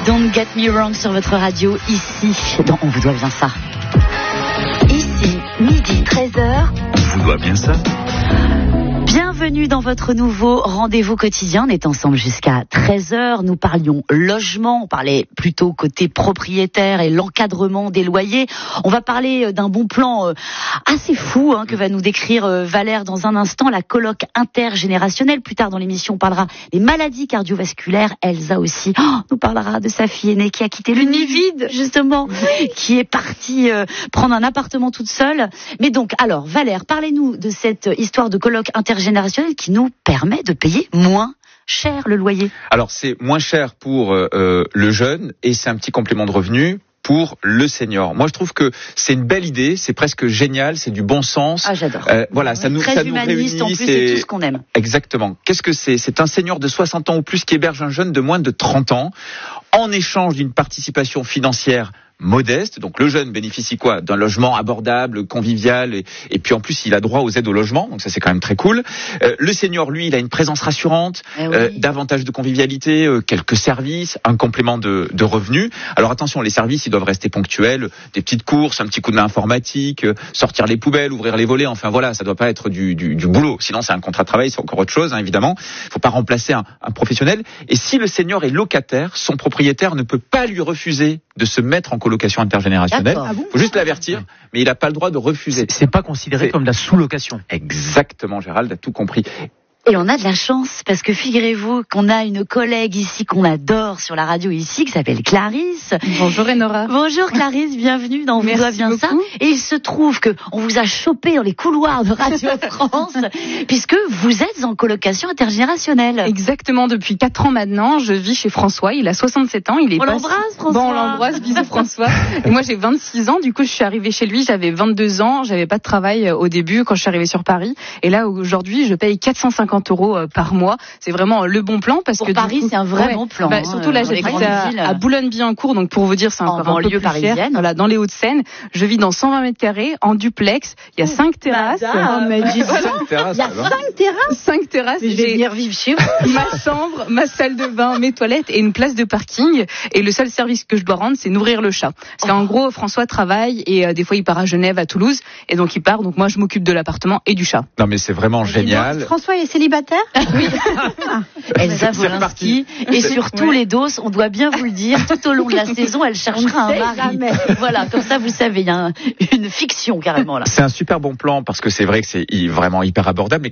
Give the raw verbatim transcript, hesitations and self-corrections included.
Don't Get Me Wrong sur votre radio, ici, dans On vous doit bien ça. Ici, midi treize heures. On vous doit bien ça. Bienvenue dans votre nouveau rendez-vous quotidien. On est ensemble jusqu'à treize heures. Nous parlions logement, on parlait plutôt côté propriétaire et l'encadrement des loyers. On va parler d'un bon plan assez fou hein, que va nous décrire Valère dans un instant, la colloque intergénérationnelle. Plus tard dans l'émission, on parlera des maladies cardiovasculaires. Elsa aussi oh, nous parlera de sa fille aînée qui a quitté le nid vide, justement, qui est partie euh, prendre un appartement toute seule. Mais donc, alors, Valère, parlez-nous de cette histoire de colloque intergénérationnelle qui nous permet de payer moins cher le loyer. Alors c'est moins cher pour euh, le jeune et c'est un petit complément de revenu pour le senior. Moi, je trouve que c'est une belle idée, c'est presque génial, c'est du bon sens. Ah, j'adore. Euh, voilà, ça nous, très ça nous humaniste, réunit. En plus, c'est tout ce qu'on aime. Exactement. Qu'est-ce que c'est ? C'est un senior de soixante ans ou plus qui héberge un jeune de moins de trente ans en échange d'une participation financière modeste. Donc le jeune bénéficie quoi ? D'un logement abordable, convivial, et, et puis en plus il a droit aux aides au logement, donc ça c'est quand même très cool. Euh, le senior, lui, il a une présence rassurante, eh oui. euh, davantage de convivialité, euh, quelques services, un complément de, de revenus. Alors attention, les services ils doivent rester ponctuels, des petites courses, un petit coup de main informatique, euh, sortir les poubelles, ouvrir les volets, enfin voilà, ça doit pas être du, du, du boulot. Sinon c'est un contrat de travail, c'est encore autre chose, hein, évidemment. Il faut pas remplacer un, un professionnel. Et si le senior est locataire, son propriétaire ne peut pas lui refuser de se mettre en colocation intergénérationnelle. Il ah bon faut juste l'avertir, mais il n'a pas le droit de refuser. C'est pas considéré c'est... comme de la sous-location. Exactement, Gérald a tout compris. Et on a de la chance, parce que figurez-vous qu'on a une collègue ici qu'on adore sur la radio ici, qui s'appelle Clarisse. Bonjour Enora. Bonjour Clarisse, bienvenue dans On vous doit bien beaucoup. ça. Et il se trouve que on vous a chopé dans les couloirs de Radio France, puisque vous êtes en colocation intergénérationnelle. Exactement, depuis quatre ans maintenant, je vis chez François, il a soixante-sept ans. Il est on pas... l'embrasse François. Bon, on l'embrasse, bisous François. Et moi j'ai vingt-six ans, du coup je suis arrivée chez lui, j'avais vingt-deux ans, j'avais pas de travail au début quand je suis arrivée sur Paris. Et là aujourd'hui je paye quatre cent cinquante euros par mois. C'est vraiment le bon plan parce pour que Paris, coup, c'est un vrai ouais, bon plan. Bah, surtout là, j'habite à, à Boulogne-Billancourt, donc pour vous dire, c'est encore en un peu plus parisienne. cher. Voilà, dans les Hauts-de-Seine, je vis dans cent vingt mètres carrés, en duplex. Il y a cinq terrasses. Oh, mais dis cinq terrasses. Il y a cinq terrasses. Cinq terrasses. Mais je vais venir vivre chez vous. Ma chambre, ma salle de bain, mes toilettes et une place de parking. Et le seul service que je dois rendre, c'est nourrir le chat. Parce qu'en oh. gros, François travaille et euh, des fois il part à Genève, à Toulouse, et donc il part. Donc moi, je m'occupe de l'appartement et du chat. Non, mais c'est vraiment génial. Donc, François est célibataire ? Oui. Ah, Elsa Wolinski et surtout ouais. les doses, on doit bien vous le dire, tout au long de la saison, elle cherchera un mari. Jamais. Voilà, comme ça vous savez, il y a un, une fiction carrément là. C'est un super bon plan parce que c'est vrai que c'est vraiment hyper abordable.